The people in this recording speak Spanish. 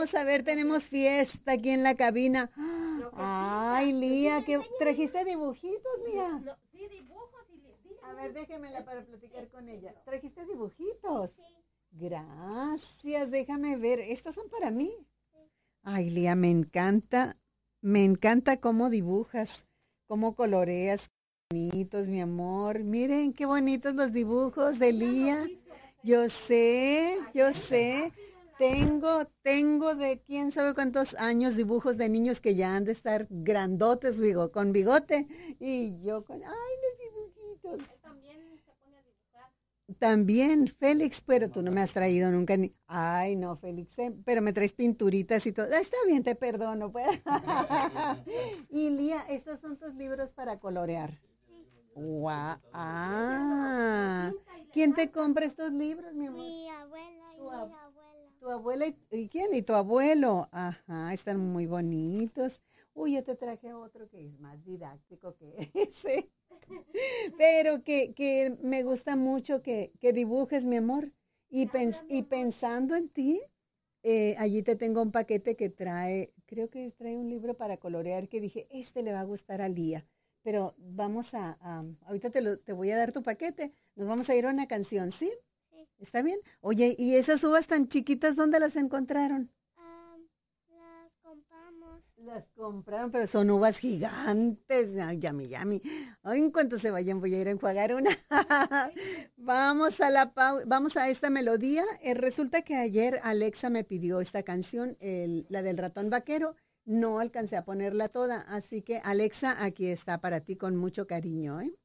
Vamos a ver, tenemos fiesta aquí en la cabina. Ay, Lía, ¿qué trajiste dibujitos, Lía? Sí, dibujos y A ver, déjemela para platicar con ella. ¿Trajiste dibujitos? Sí. Gracias, déjame ver. ¿Estos son para mí? Sí. Ay, Lía, me encanta cómo dibujas, cómo coloreas. Bonitos, mi amor. Miren qué bonitos los dibujos de Lía. Yo sé. Tengo de quién sabe cuántos años dibujos de niños que ya han de estar grandotes, digo, con bigote. Y yo con, ay, los dibujitos. él también se pone a dibujar. También, Félix, pero tú no me has traído nunca ni. Ay, no, Félix, pero me traes pinturitas y todo. Está bien, te perdono, pues. Y Lía, estos son tus libros para colorear. Guau. Ah. ¿Quién te compra estos libros, mi amor? Mi abuela y mi abuela. ¿Tu abuela y quién? ¿Y tu abuelo? Ajá, están muy bonitos. Uy, yo te traje otro que es más didáctico que ese. Pero que me gusta mucho que dibujes, mi amor. Y pensando en ti, allí te tengo un paquete que trae, creo que trae un libro para colorear que dije, este le va a gustar a Lía. Pero vamos ahorita te voy a dar tu paquete. Nos vamos a ir a una canción, ¿sí? Sí. ¿Está bien? Oye, ¿y esas uvas tan chiquitas dónde las encontraron? Las compramos. Las compraron, pero son uvas gigantes. Ay, yami, yami. Ay, en cuanto se vayan voy a ir a enjuagar una. Vamos a esta melodía. Resulta que ayer Alexa me pidió esta canción, la del ratón vaquero. No alcancé a ponerla toda, así que Alexa, aquí está para ti con mucho cariño, ¿eh?